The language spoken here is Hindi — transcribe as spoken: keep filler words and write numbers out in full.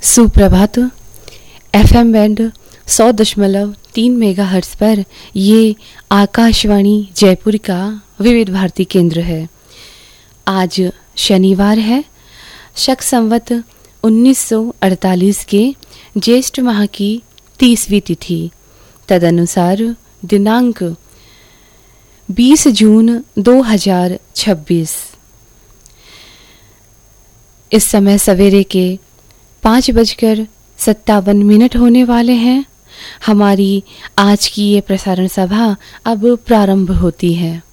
सुप्रभात। एफएम बैंड सौ दशमलव तीन मेगा हर्ट्ज पर ये आकाशवाणी जयपुर का विविध भारती केंद्र है। आज शनिवार है, शक संवत उन्नीस सौ अड़तालीस के ज्येष्ठ माह की तीसवीं तिथि, तदनुसार दिनांक बीस जून दो हजार छब्बीस। इस समय सवेरे के पाँच बजकर सत्तावन मिनट होने वाले हैं। हमारी आज की ये प्रसारण सभा अब प्रारंभ होती है।